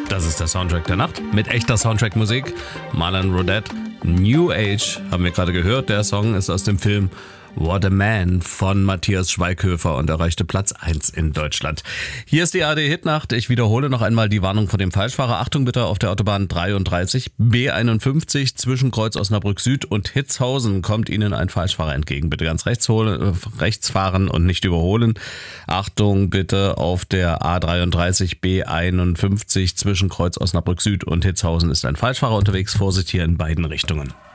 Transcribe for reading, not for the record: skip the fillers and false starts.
Das ist der Soundtrack der Nacht mit echter Soundtrack-Musik. Marlon Rodette, New Age, haben wir gerade gehört. Der Song ist aus dem Film What a Man von Matthias Schweighöfer und erreichte Platz 1 in Deutschland. Hier ist die ARD Hitnacht. Ich wiederhole noch einmal die Warnung vor dem Falschfahrer. Achtung bitte, auf der Autobahn 33 B51 zwischen Kreuz Osnabrück Süd und Hitzhausen kommt Ihnen ein Falschfahrer entgegen. Bitte ganz rechts fahren und nicht überholen. Achtung bitte, auf der A33 B51 zwischen Kreuz Osnabrück Süd und Hitzhausen ist ein Falschfahrer unterwegs. Vorsicht hier in beiden Richtungen.